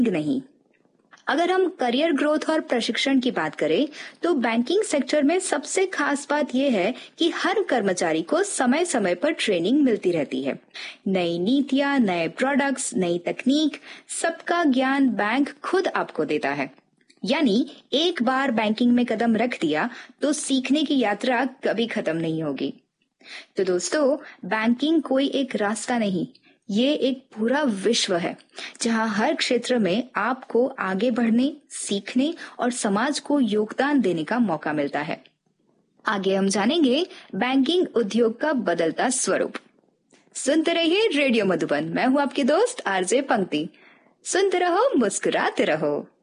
नहीं। अगर हम करियर ग्रोथ और प्रशिक्षण की बात करें तो बैंकिंग सेक्टर में सबसे खास बात यह है कि हर कर्मचारी को समय समय पर ट्रेनिंग मिलती रहती है। नई नीतियां, नए प्रोडक्ट्स, नई तकनीक, सबका ज्ञान बैंक खुद आपको देता है। यानी एक बार बैंकिंग में कदम रख दिया तो सीखने की यात्रा कभी खत्म नहीं होगी। तो दोस्तों, बैंकिंग कोई एक रास्ता नहीं, ये एक पूरा विश्व है जहां हर क्षेत्र में आपको आगे बढ़ने, सीखने और समाज को योगदान देने का मौका मिलता है। आगे हम जानेंगे बैंकिंग उद्योग का बदलता स्वरूप। सुनते रहिए रेडियो मधुबन। मैं हूं आपकी दोस्त आरजे पंक्ति। सुनते रहो, मुस्कुराते रहो।